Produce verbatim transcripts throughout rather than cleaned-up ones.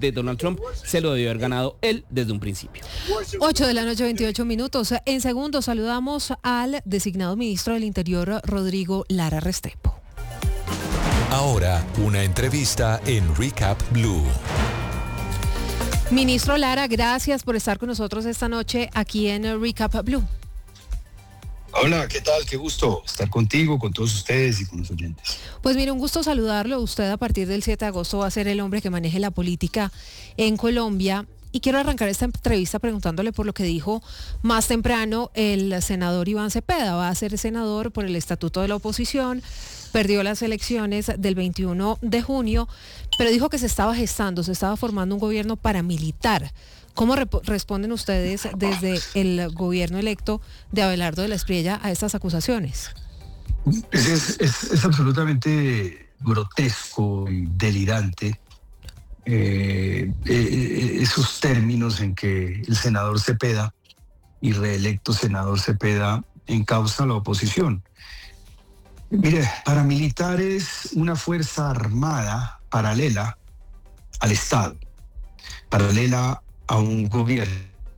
de Donald Trump se lo debió haber ganado él desde un principio. ocho de la noche, veintiocho minutos. En segundos saludamos al designado ministro del Interior, Rodrigo Lara Restrepo. Ahora, una entrevista en Recap Blue. Ministro Lara, gracias por estar con nosotros esta noche aquí en Recap Blue. Hola, ¿qué tal? Qué gusto estar contigo, con todos ustedes y con los oyentes. Pues mire, un gusto saludarlo. Usted a partir del siete de agosto va a ser el hombre que maneje la política en Colombia. Y quiero arrancar esta entrevista preguntándole por lo que dijo más temprano el senador Iván Cepeda. Va a ser senador por el Estatuto de la Oposición, perdió las elecciones del veintiuno de junio, pero dijo que se estaba gestando, se estaba formando un gobierno paramilitar. ¿Cómo rep- responden ustedes desde el gobierno electo de Abelardo de la Espriella a estas acusaciones? Es, es, es, es absolutamente grotesco y delirante eh, eh, esos términos en que el senador Cepeda y reelecto senador Cepeda encausa la oposición. Mire, paramilitar es una fuerza armada paralela al Estado, paralela a un gobierno,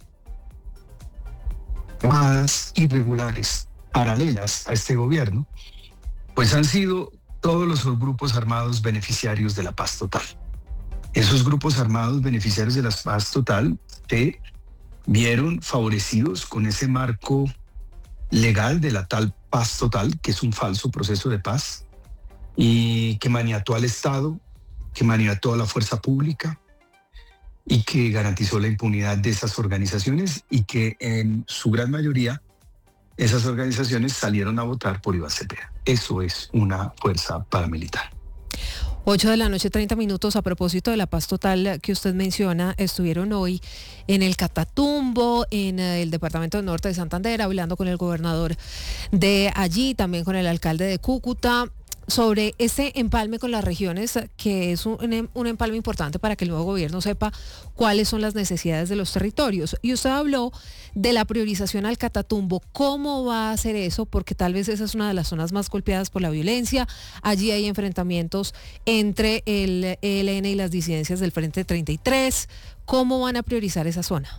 armadas irregulares paralelas a este gobierno, pues han sido todos los grupos armados beneficiarios de la paz total. Esos grupos armados beneficiarios de la paz total se vieron favorecidos con ese marco legal de la tal paz total, que es un falso proceso de paz, y que maniató al Estado, que maniató a la fuerza pública, y que garantizó la impunidad de esas organizaciones y que en su gran mayoría esas organizaciones salieron a votar por Iván Cepeda. Eso es una fuerza paramilitar. ocho de la noche, treinta minutos. A propósito de la paz total que usted menciona, estuvieron hoy en el Catatumbo, en el departamento del norte de Santander, hablando con el gobernador de allí, también con el alcalde de Cúcuta, sobre ese empalme con las regiones, que es un, un empalme importante para que el nuevo gobierno sepa cuáles son las necesidades de los territorios. Y usted habló de la priorización al Catatumbo. ¿Cómo va a hacer eso? Porque tal vez esa es una de las zonas más golpeadas por la violencia. Allí hay enfrentamientos entre el E L N y las disidencias del Frente treinta y tres. ¿Cómo van a priorizar esa zona?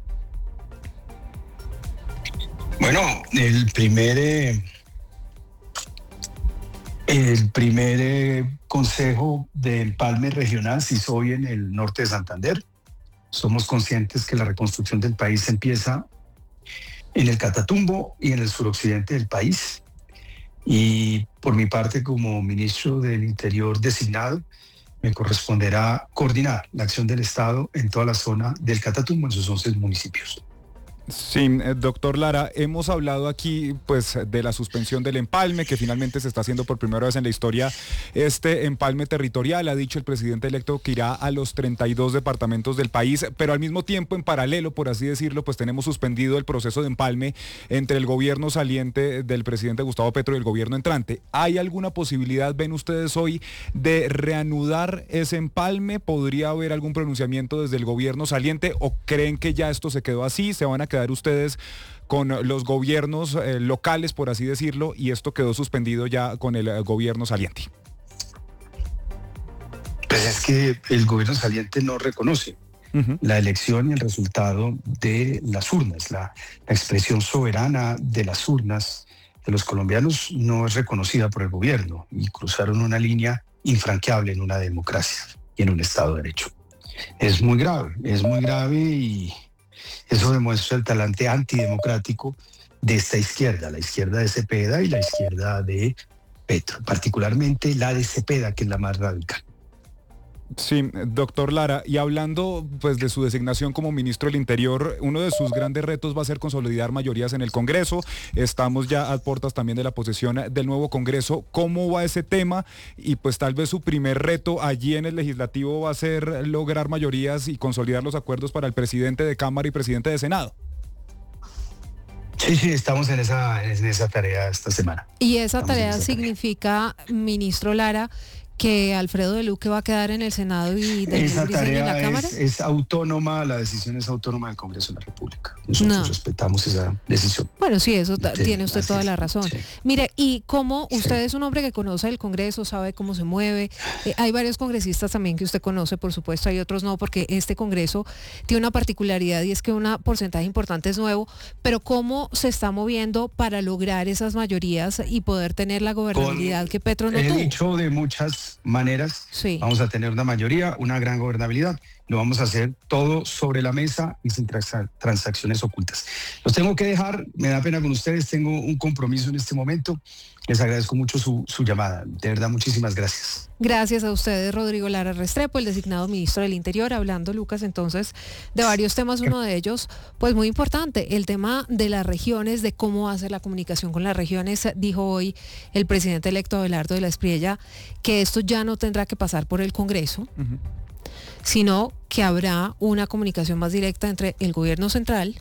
Bueno, el primer... Eh... El primer eh, consejo de empalme regional se hizo hoy en el norte de Santander. Somos conscientes que la reconstrucción del país empieza en el Catatumbo y en el suroccidente del país. Y por mi parte, como ministro del Interior designado, me corresponderá coordinar la acción del Estado en toda la zona del Catatumbo, en sus once municipios. Sí, doctor Lara, hemos hablado aquí pues de la suspensión del empalme, que finalmente se está haciendo por primera vez en la historia este empalme territorial. Ha dicho el presidente electo que irá a los treinta y dos departamentos del país, pero al mismo tiempo, en paralelo, por así decirlo, pues tenemos suspendido el proceso de empalme entre el gobierno saliente del presidente Gustavo Petro y el gobierno entrante. ¿Hay alguna posibilidad, ven ustedes hoy, de reanudar ese empalme? ¿Podría haber algún pronunciamiento desde el gobierno saliente o creen que ya esto se quedó así? ¿Se van a quedar ustedes con los gobiernos eh, locales, por así decirlo, y esto quedó suspendido ya con el eh, gobierno saliente? Pues es que el gobierno saliente no reconoce uh-huh. la elección y el resultado de las urnas. La, la expresión soberana de las urnas de los colombianos no es reconocida por el gobierno y cruzaron una línea infranqueable en una democracia y en un Estado de Derecho. Es muy grave, es muy grave y eso demuestra el talante antidemocrático de esta izquierda, la izquierda de Cepeda y la izquierda de Petro, particularmente la de Cepeda, que es la más radical. Sí, doctor Lara, y hablando pues de su designación como ministro del Interior, uno de sus grandes retos va a ser consolidar mayorías en el Congreso. Estamos ya a puertas también de la posesión del nuevo Congreso. ¿Cómo va ese tema? Y pues tal vez su primer reto allí en el Legislativo va a ser lograr mayorías y consolidar los acuerdos para el presidente de Cámara y presidente de Senado. Sí, sí, estamos en esa, en esa tarea esta semana. Y esa estamos tarea esa significa, tarea. Ministro Lara, que Alfredo de Luque va a quedar en el Senado y Daniel Esa Briceño en la tarea Cámara? es, es autónoma, la decisión es autónoma del Congreso de la República. Nosotros No. respetamos esa decisión. Bueno, sí, eso ta- Sí, tiene usted así toda es, la razón. sí. Mire, y cómo Sí. usted es un hombre que conoce el Congreso, sabe cómo se mueve. Eh, hay varios congresistas también que usted conoce, por supuesto, hay otros no, porque este Congreso tiene una particularidad y es que un porcentaje importante es nuevo, pero cómo se está moviendo para lograr esas mayorías y poder tener la gobernabilidad Con- que Petro no He tuvo. dicho de muchas maneras, Sí. vamos a tener una mayoría, una gran gobernabilidad. Lo vamos a hacer todo sobre la mesa y sin transa- transacciones ocultas. Los tengo que dejar, me da pena con ustedes, tengo un compromiso en este momento. Les agradezco mucho su, su llamada. De verdad, muchísimas gracias. Gracias a ustedes, Rodrigo Lara Restrepo, el designado ministro del Interior, hablando, Lucas, entonces, de varios temas. Uno de ellos, pues muy importante, el tema de las regiones, de cómo hacer la comunicación con las regiones. Dijo hoy el presidente electo Abelardo de la Espriella que esto ya no tendrá que pasar por el Congreso, Ujú. sino que habrá una comunicación más directa entre el gobierno central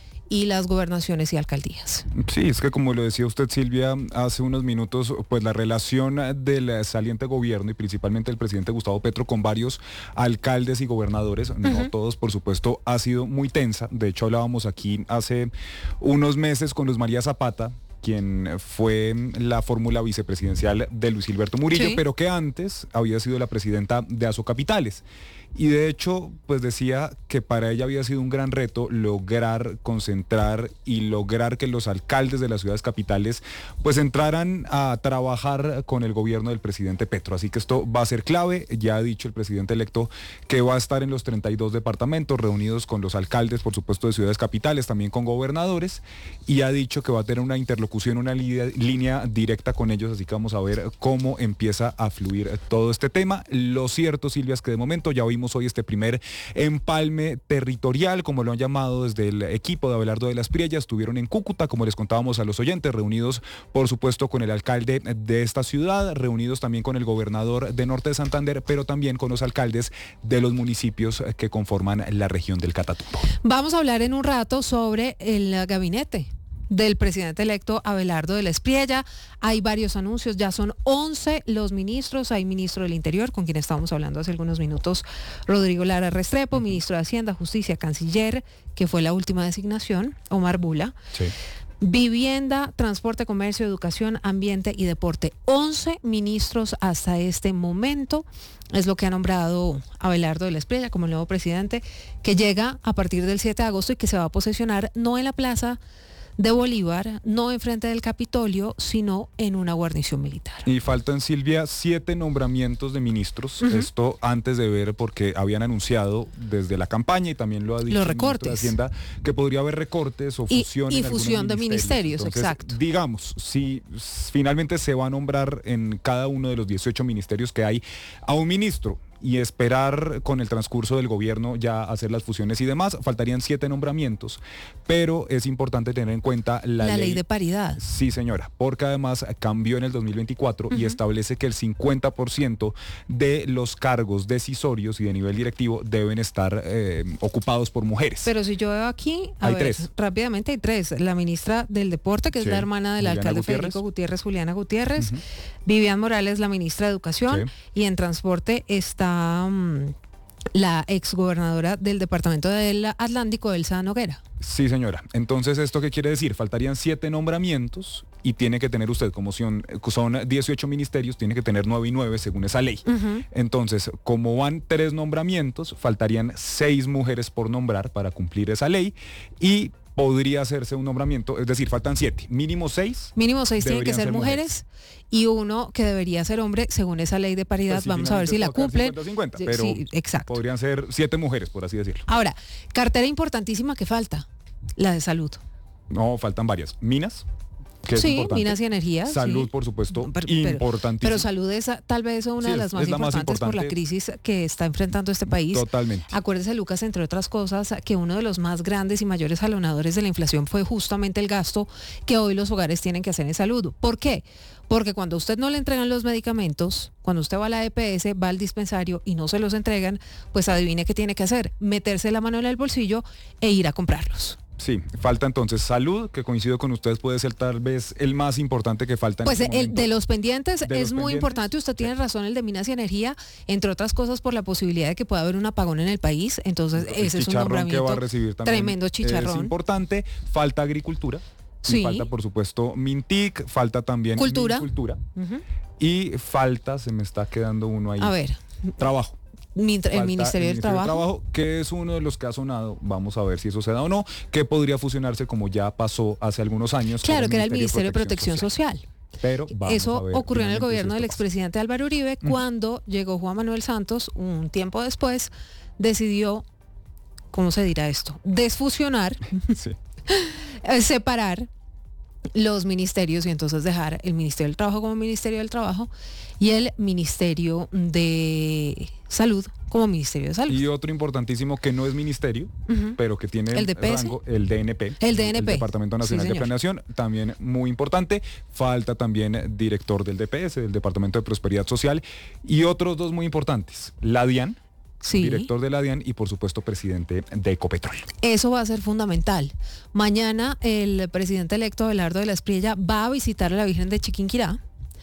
y las gobernaciones y alcaldías. Sí, es que como lo decía usted, Silvia, hace unos minutos, pues la relación del saliente gobierno y principalmente el presidente Gustavo Petro con varios alcaldes y gobernadores, uh-huh. no todos por supuesto, ha sido muy tensa. De hecho, hablábamos aquí hace unos meses con Luz María Zapata, quien fue la fórmula vicepresidencial de Luis Gilberto Murillo, sí. pero que antes había sido la presidenta de Asocapitales. Y de hecho, pues decía que para ella había sido un gran reto lograr concentrar y lograr que los alcaldes de las ciudades capitales pues entraran a trabajar con el gobierno del presidente Petro. Así que esto va a ser clave. Ya ha dicho el presidente electo que va a estar en los treinta y dos departamentos reunidos con los alcaldes, por supuesto, de ciudades capitales, también con gobernadores, y ha dicho que va a tener una interlocución, una li- línea directa con ellos. Así que vamos a ver cómo empieza a fluir todo este tema. Lo cierto, Silvia, es que de momento ya oímos hoy este primer empalme territorial, como lo han llamado desde el equipo de Abelardo de la Espriella. Estuvieron en Cúcuta, como les contábamos a los oyentes, reunidos por supuesto con el alcalde de esta ciudad, reunidos también con el gobernador de Norte de Santander, pero también con los alcaldes de los municipios que conforman la región del Catatumbo. Vamos a hablar en un rato sobre el gabinete del presidente electo Abelardo de la Espriella. Hay varios anuncios, ya son once los ministros. Hay ministro del Interior, con quien estábamos hablando hace algunos minutos, Rodrigo Lara Restrepo, ministro de Hacienda, Justicia, Canciller, que fue la última designación, Omar Bula. Sí. Vivienda, Transporte, Comercio, Educación, Ambiente y Deporte. once ministros hasta este momento. Es lo que ha nombrado Abelardo de la Espriella como el nuevo presidente, que llega a partir del siete de agosto y que se va a posesionar no en la plaza de Bolívar, no enfrente del Capitolio, sino en una guarnición militar. Y faltan, Silvia, siete nombramientos de ministros. Uh-huh. Esto antes de ver, porque habían anunciado desde la campaña y también lo ha dicho los el recortes ministro de Hacienda, que podría haber recortes o fusión y, y en fusión de ministerios, Entonces, exacto. Digamos, si finalmente se va a nombrar en cada uno de los dieciocho ministerios que hay a un ministro, y esperar con el transcurso del gobierno ya hacer las fusiones y demás, faltarían siete nombramientos, pero es importante tener en cuenta la, la ley, ley de paridad. Sí, señora, porque además cambió en el dos mil veinticuatro uh-huh. y establece que el cincuenta por ciento de los cargos decisorios y de nivel directivo deben estar eh, ocupados por mujeres. Pero si yo veo aquí, a hay ver, tres. rápidamente hay tres. La ministra del Deporte, que sí. es la hermana del Juliana alcalde Gutiérrez. Federico Gutiérrez, Juliana Gutiérrez. Uh-huh. Vivian Morales, la ministra de Educación. Sí. Y en Transporte está um, la exgobernadora del departamento del Atlántico, Elsa Noguera. Sí, señora. Entonces, ¿esto qué quiere decir? Faltarían siete nombramientos y tiene que tener usted, como son, son dieciocho ministerios, tiene que tener nueve y nueve según esa ley. Uh-huh. Entonces, como van tres nombramientos, faltarían seis mujeres por nombrar para cumplir esa ley y podría hacerse un nombramiento, es decir, faltan siete, mínimo seis. Mínimo seis tienen que ser, ser mujeres, mujeres y uno que debería ser hombre según esa ley de paridad. Pues vamos a ver si la cumplen. cincuenta cincuenta, pero sí, exacto. Podrían ser siete mujeres, por así decirlo. Ahora, cartera importantísima que falta, la de salud. No, faltan varias. Minas. Que sí, es importante. Minas y Energía. Salud, sí. por supuesto, pero, importantísima. Pero salud es tal vez una sí, de las más importantes más importante. por la crisis que está enfrentando este país. Totalmente. Acuérdese, Lucas, entre otras cosas, que uno de los más grandes y mayores jalonadores de la inflación fue justamente el gasto que hoy los hogares tienen que hacer en salud. ¿Por qué? Porque cuando a usted no le entregan los medicamentos, cuando usted va a la E P S, va al dispensario y no se los entregan, pues adivine qué tiene que hacer, meterse la mano en el bolsillo e ir a comprarlos. Sí, falta entonces salud, que coincido con ustedes, puede ser tal vez el más importante que falta. Pues en este el momento. de los pendientes De es los muy pendientes, importante, usted tiene razón, el de Minas y Energía, entre otras cosas por la posibilidad de que pueda haber un apagón en el país, entonces El ese es un chicharrón que nombramiento va a recibir también tremendo chicharrón. es importante. Falta agricultura, y Sí. falta por supuesto Mintic, falta también Cultura. Cultura Ujú. y falta, se me está quedando uno ahí, A ver, trabajo. Mintra- el Falta Ministerio del Trabajo. que es uno de los que ha sonado, vamos a ver si eso se da o no, que podría fusionarse como ya pasó hace algunos años. con Claro, que era el Ministerio de Protección Social. Pero vamos Eso a ver ocurrió en el finalmente gobierno si del esto pasa. expresidente Álvaro Uribe cuando llegó Juan Manuel Santos, un tiempo después, decidió, ¿cómo se dirá esto? Desfusionar, Sí. eh, separar los ministerios y entonces dejar el Ministerio del Trabajo como Ministerio del Trabajo y el Ministerio de Salud como Ministerio de Salud. Y otro importantísimo que no es ministerio, Ujú. pero que tiene ¿El D P S? rango, el D N P. El D N P. El Departamento Nacional Sí, de señor. Planeación, también muy importante. Falta también director del D P S, del Departamento de Prosperidad Social. Y otros dos muy importantes, la DIAN, Sí. director de la DIAN y por supuesto presidente de Ecopetrol. Eso va a ser fundamental. Mañana el presidente electo Abelardo de la Espriella va a visitar a la Virgen de Chiquinquirá.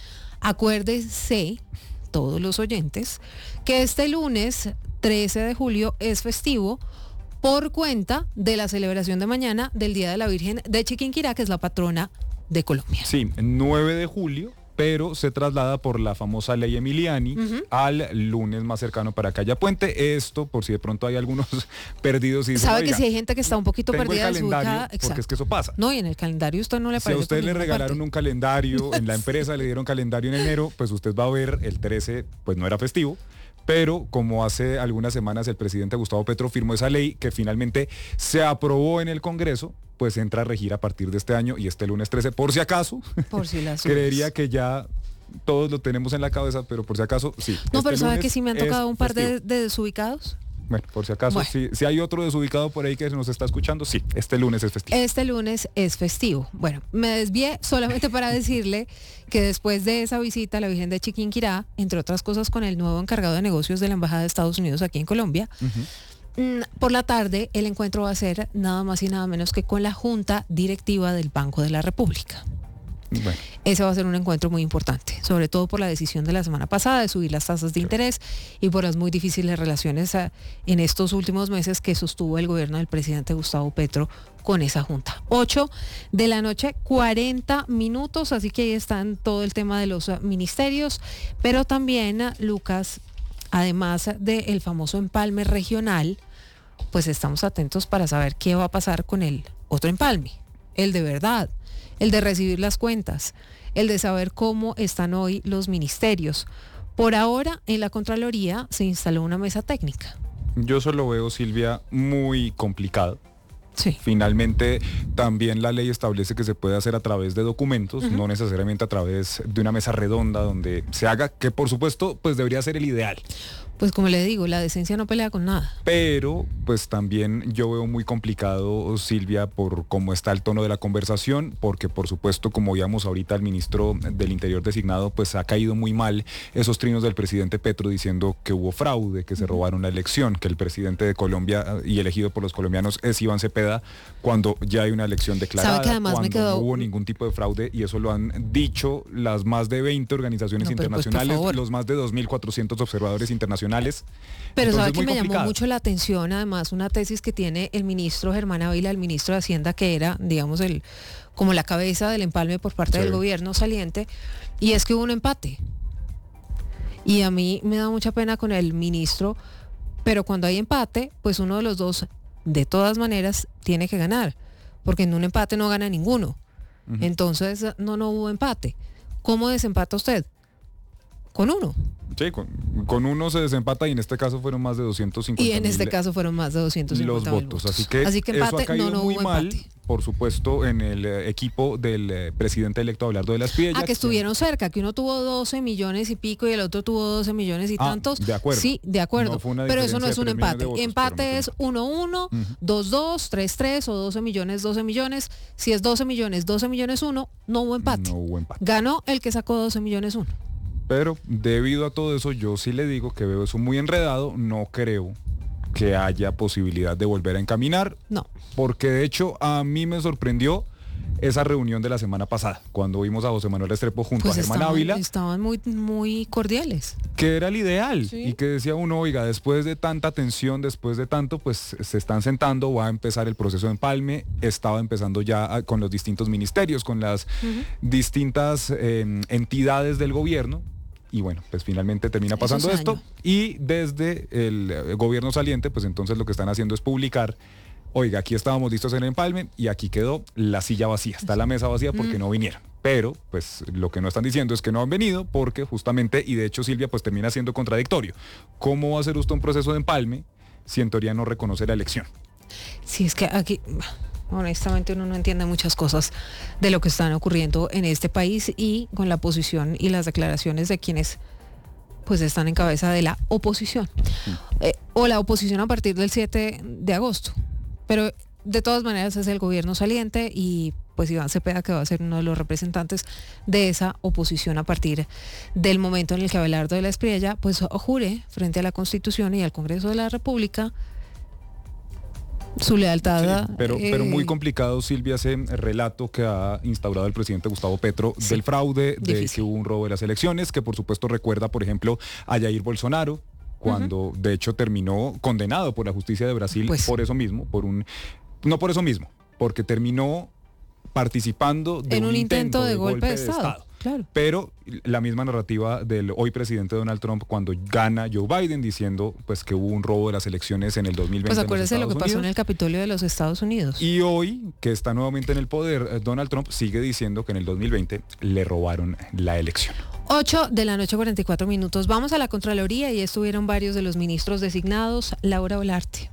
Acuérdense, todos los oyentes, que este lunes trece de julio es festivo por cuenta de la celebración de mañana del Día de la Virgen de Chiquinquirá, que es la patrona de Colombia. Sí, nueve de julio, pero se traslada por la famosa ley Emiliani Ujú. al lunes más cercano para que haya puente. Esto, por si de pronto hay algunos perdidos y dicen, Sabe que "Oiga, si hay gente que está un poquito tengo el perdida, calendario", desubicada, porque es exacto. que eso pasa. No, y en el calendario usted no le Si a aparece usted por le ninguna regalaron parte. un calendario, en la empresa le dieron calendario en enero, pues usted va a ver el trece, pues no era festivo, pero como hace algunas semanas el presidente Gustavo Petro firmó esa ley que finalmente se aprobó en el Congreso, pues entra a regir a partir de este año y este lunes trece, por si acaso, Por si las creería dudas. que ya todos lo tenemos en la cabeza, pero por si acaso, sí. No, este pero ¿sabe lunes que sí me han es tocado un par de, festivo. de desubicados? Bueno, por si acaso, Bueno. si, si hay otro desubicado por ahí que nos está escuchando, sí, este lunes es festivo. Este lunes es festivo. Bueno, me desvié solamente para decirle que después de esa visita a la Virgen de Chiquinquirá, entre otras cosas con el nuevo encargado de negocios de la Embajada de Estados Unidos aquí en Colombia, Ujú. mm, por la tarde el encuentro va a ser nada más y nada menos que con la Junta Directiva del Banco de la República. Bueno, Ese va a ser un encuentro muy importante, sobre todo por la decisión de la semana pasada de subir las tasas de interés y por las muy difíciles relaciones a- en estos últimos meses que sostuvo el gobierno del presidente Gustavo Petro con esa junta. ocho de la noche, cuarenta minutos, así que ahí están todo el tema de los uh, ministerios, pero también, uh, Lucas, además del famoso empalme regional, pues estamos atentos para saber qué va a pasar con el otro empalme, el de verdad, el de recibir las cuentas, el de saber cómo están hoy los ministerios. Por ahora, en la Contraloría se instaló una mesa técnica. yo solo veo, Silvia, muy complicado. Sí. Finalmente, también la ley establece que se puede hacer a través de documentos, no necesariamente a través de una mesa redonda donde se haga, que por supuesto, pues debería ser el ideal. Pues como le digo, la decencia no pelea con nada. Pero, pues también yo veo muy complicado, Silvia, por cómo está el tono de la conversación, porque por supuesto, como veíamos ahorita, el ministro del Interior designado, pues ha caído muy mal esos trinos del presidente Petro diciendo que hubo fraude, que se robaron la elección, que el presidente de Colombia eh, y elegido por los colombianos es Iván Cepeda, cuando ya hay una elección declarada, ¿Sabe que además me cuando quedó- no hubo ningún tipo de fraude, y eso lo han dicho las más de veinte organizaciones No, pero pues, por internacionales, favor. los más de dos mil cuatrocientos observadores internacionales. Pero Entonces, sabe es que muy me llamó complicado. mucho la atención, además, una tesis que tiene el ministro Germán Ávila, el ministro de Hacienda, que era, digamos, el como la cabeza del empalme por parte Sí. del gobierno saliente, y es que hubo un empate. Y a mí me da mucha pena con el ministro, pero cuando hay empate, pues uno de los dos, de todas maneras, tiene que ganar, porque en un empate no gana ninguno. Ujú. Entonces, no, no hubo empate. ¿Cómo desempata usted? Con uno. Sí, con, con uno se desempata y en este caso fueron más de doscientos cincuenta Y en este mil caso fueron más de doscientos los cincuenta mil votos. Así que, Así que eso empate, ha caído no, no muy hubo mal, empate. por supuesto, en el eh, equipo del eh, presidente electo Abelardo de la Espriella. Ah, que estuvieron cerca, que uno tuvo doce millones y pico y el otro tuvo doce millones y Ah, tantos. de acuerdo. Sí, de acuerdo. No fue una pero eso no diferencia es de un tres millones empate. de votos, empate pero no es fue uno uno, Ujú. dos dos, tres tres o doce millones, doce millones. Si es doce millones, doce millones uno, no hubo empate. No hubo empate. Ganó el que sacó doce millones uno. Pero debido a todo eso, yo sí le digo que veo eso muy enredado. No creo que haya posibilidad de volver a encaminar. No. Porque de hecho a mí me sorprendió esa reunión de la semana pasada, cuando vimos a José Manuel Restrepo junto Pues a Germán estaban, Ávila. estaban muy, muy cordiales. Que era el ideal, Sí. y que decía uno, oiga, después de tanta tensión, después de tanto, pues se están sentando, va a empezar el proceso de empalme, estaba empezando ya con los distintos ministerios, con las uh-huh. distintas eh, entidades del gobierno, y bueno, pues finalmente termina pasando esto, y desde el gobierno saliente, pues entonces lo que están haciendo es publicar, oiga, aquí estábamos listos en el empalme y aquí quedó la silla vacía, está la mesa vacía porque mm. no vinieron. Pero, pues, lo que no están diciendo es que no han venido porque justamente, y de hecho Silvia, pues termina siendo contradictorio. ¿Cómo va a hacer usted un proceso de empalme si en teoría no reconoce la elección? Sí, es que aquí, honestamente, uno no entiende muchas cosas de lo que están ocurriendo en este país y con la posición y las declaraciones de quienes pues están en cabeza de la oposición. Mm. Eh, o la oposición a partir del siete de agosto. Pero de todas maneras es el gobierno saliente y pues Iván Cepeda, que va a ser uno de los representantes de esa oposición a partir del momento en el que Abelardo de la Espriella pues jure frente a la Constitución y al Congreso de la República su lealtad. Sí, pero, eh, pero muy complicado, Silvia, ese relato que ha instaurado el presidente Gustavo Petro sí, del fraude, de difícil. Que hubo un robo de las elecciones, que por supuesto recuerda, por ejemplo, a Jair Bolsonaro, cuando uh-huh. de hecho terminó condenado por la justicia de Brasil pues. por eso mismo, por un no por eso mismo, porque terminó participando de en un, un intento, intento de, de golpe, golpe de de Estado. Estado. Claro. Pero la misma narrativa del hoy presidente Donald Trump cuando gana Joe Biden diciendo pues que hubo un robo de las elecciones en el dos mil veinte. Pues acuérdese lo que Unidos. pasó en el Capitolio de los Estados Unidos. Y hoy, que está nuevamente en el poder, Donald Trump sigue diciendo que en el dos mil veinte le robaron la elección. ocho de la noche, cuarenta y cuatro minutos. Vamos a la Contraloría y estuvieron varios de los ministros designados. Laura Olarte.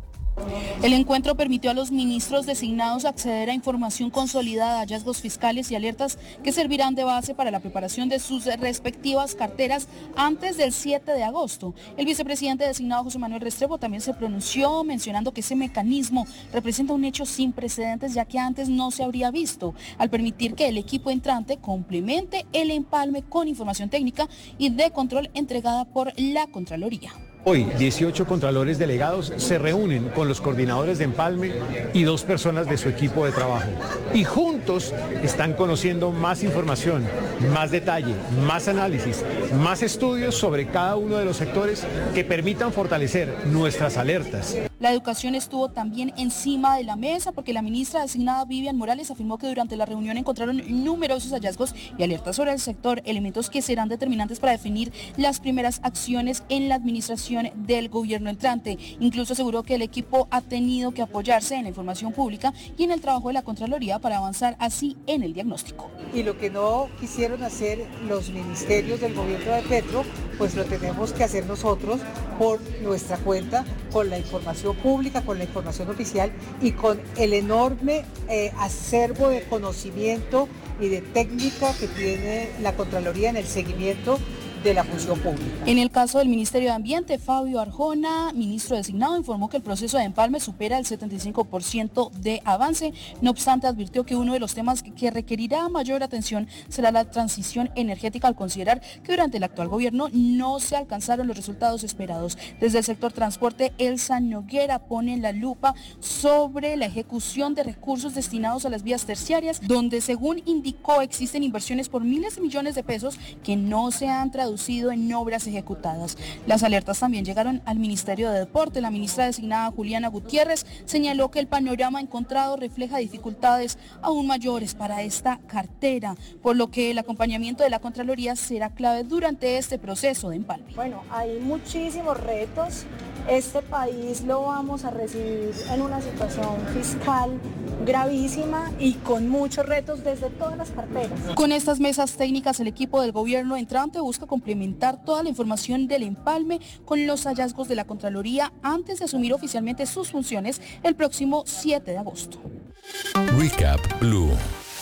El encuentro permitió a los ministros designados acceder a información consolidada, hallazgos fiscales y alertas que servirán de base para la preparación de sus respectivas carteras antes del siete de agosto. El vicepresidente designado José Manuel Restrepo también se pronunció mencionando que ese mecanismo representa un hecho sin precedentes ya que antes no se habría visto, al permitir que el equipo entrante complemente el empalme con información técnica y de control entregada por la Contraloría. Hoy, dieciocho contralores delegados se reúnen con los coordinadores de empalme y dos personas de su equipo de trabajo. Y juntos están conociendo más información, más detalle, más análisis, más estudios sobre cada uno de los sectores que permitan fortalecer nuestras alertas. La educación estuvo también encima de la mesa porque la ministra designada Vivian Morales afirmó que durante la reunión encontraron numerosos hallazgos y alertas sobre el sector, elementos que serán determinantes para definir las primeras acciones en la administración del gobierno entrante. Incluso aseguró que el equipo ha tenido que apoyarse en la información pública y en el trabajo de la Contraloría para avanzar así en el diagnóstico. Y lo que no quisieron hacer los ministerios del gobierno de Petro, pues lo tenemos que hacer nosotros por nuestra cuenta, con la información pública, con la información oficial y con el enorme eh, acervo de conocimiento y de técnica que tiene la Contraloría en el seguimiento de la función pública. En el caso del Ministerio de Ambiente, Fabio Arjona, ministro designado, informó que el proceso de empalme supera el setenta y cinco por ciento de avance. No obstante, advirtió que uno de los temas que requerirá mayor atención será la transición energética, al considerar que durante el actual gobierno no se alcanzaron los resultados esperados. Desde el sector transporte, Elsa Noguera pone la lupa sobre la ejecución de recursos destinados a las vías terciarias, donde según indicó existen inversiones por miles de millones de pesos que no se han traducido en obras ejecutadas. Las alertas también llegaron al Ministerio de Deporte. La ministra designada Juliana Gutiérrez señaló que el panorama encontrado refleja dificultades aún mayores para esta cartera, por lo que el acompañamiento de la Contraloría será clave durante este proceso de empalme. Bueno, hay muchísimos retos. Este país lo vamos a recibir en una situación fiscal gravísima y con muchos retos desde todas las carteras. Con estas mesas técnicas, el equipo del gobierno entrante busca complementar toda la información del empalme con los hallazgos de la Contraloría antes de asumir oficialmente sus funciones el próximo siete de agosto. Recap Blue.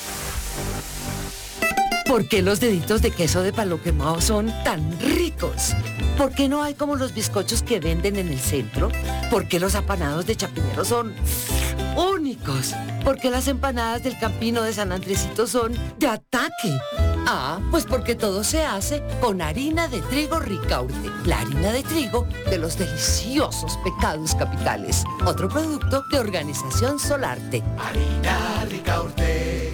¿Por qué los deditos de queso de palo quemado son tan ricos? ¿Por qué no hay como los bizcochos que venden en el centro? ¿Por qué los apanados de Chapinero son únicos, porque las empanadas del Campino de San Andresito son de ataque. Ah, pues porque todo se hace con harina de trigo Ricaurte, la harina de trigo de los deliciosos pecados capitales. Otro producto de Organización Solarte. Harina Ricaurte.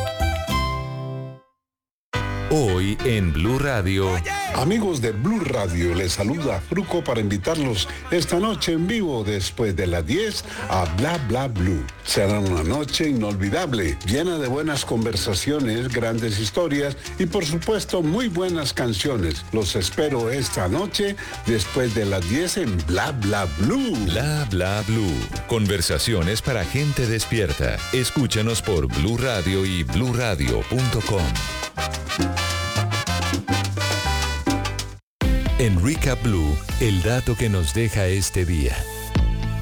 Hoy en Blue Radio. Amigos de Blue Radio, les saluda Fruco para invitarlos esta noche en vivo después de las diez a Bla Bla Blue. Será una noche inolvidable, llena de buenas conversaciones, grandes historias y por supuesto muy buenas canciones. Los espero esta noche después de las diez en Bla Bla Blue. Bla Bla Blue. Conversaciones para gente despierta. Escúchanos por Blue Radio y blue radio punto com. En Recap Blue, el dato que nos deja este día.